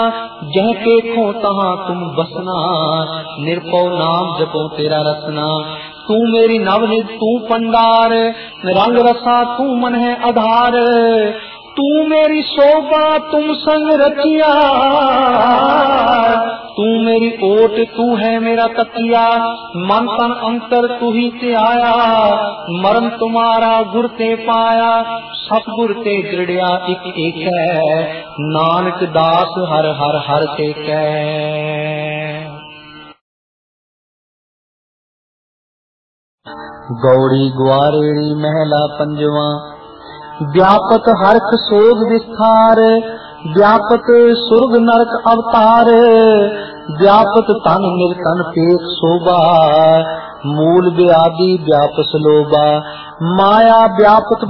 जह देखो तहाँ तुम बसना, निरपौ नाम जपो तेरा रसना। तू मेरी नवनिध तू पंडार, रंग रसा तू मन है आधार। तू मेरी शोभा तुम संग रचिया, तू मेरी ओट तू है मेरा तकिया। मन तन अंतर तू ही से आया, मरम तुम्हारा गुर ते पाया। सतगुर ते दृढ़िया एक एक है, नानक दास हर हर हर ते कै। गौड़ी ग्वारेड़ी महला पंजवा, व्यापत हरख सोग विस्तार। व्यापत सुर्ग नरक अवतार, व्यापत तन निर्तन पेख शोभा। मूल व्याधि व्यापस लोभा, माया व्यापत